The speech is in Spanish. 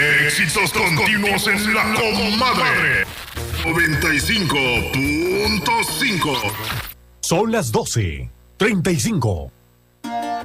Éxitos continuos en la comadre. 95.5. Son las 12:35.